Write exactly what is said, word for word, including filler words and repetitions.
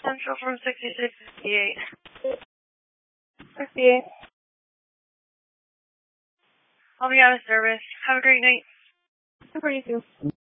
Central from sixty-six sixty-eight. sixty-eight. I'll be out of service. Have a great night. Super, you too.